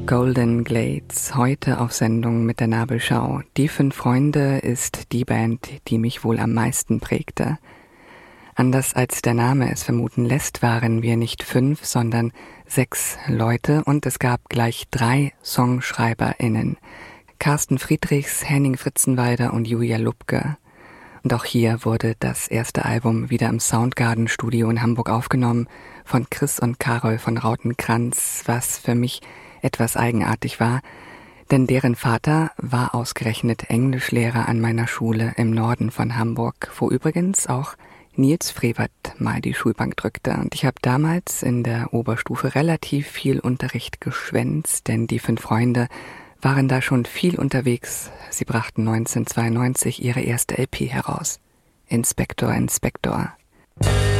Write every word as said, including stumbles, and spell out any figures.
Golden Glades, heute auf Sendung mit der Nabelschau. Die fünf Freunde ist die Band, die mich wohl am meisten prägte. Anders als der Name es vermuten lässt, waren wir nicht fünf, sondern sechs Leute und es gab gleich drei SongschreiberInnen. Carsten Friedrichs, Henning Fritzenweider und Julia Lubke. Und auch hier wurde das erste Album wieder im Soundgarden Studio in Hamburg aufgenommen von Chris und Carol von Rautenkranz, was für mich etwas eigenartig war, denn deren Vater war ausgerechnet Englischlehrer an meiner Schule im Norden von Hamburg, wo übrigens auch Nils Frevert mal die Schulbank drückte. Und ich habe damals in der Oberstufe relativ viel Unterricht geschwänzt, denn die fünf Freunde waren da schon viel unterwegs. Sie brachten neunzehnhundertzweiundneunzig ihre erste L P heraus. Inspektor, Inspektor.